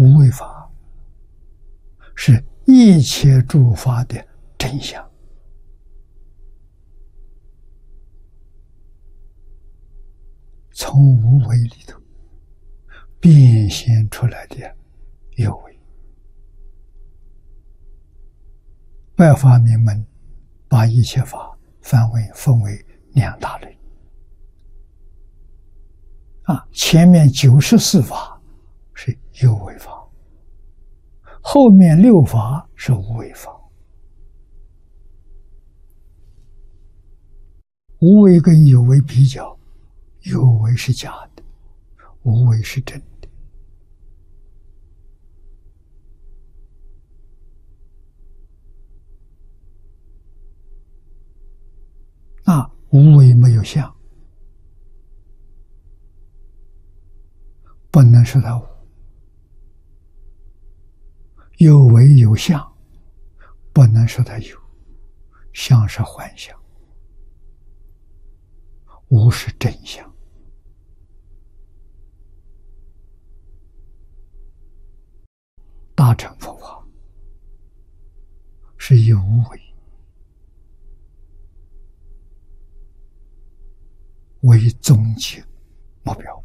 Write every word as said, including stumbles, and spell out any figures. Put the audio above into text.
无为法是一切诸法的真相。从无为里头变现出来的有为。外法明门把一切法分为分为两大类啊，前面九十四法是有为法，后面六法是无为法。无为跟有为比较，有为是假的，无为是真的。啊，无为没有相，不能说它无；有为有相，不能说它有。相是幻象，无是真相。大乘佛法是有为为终极目标。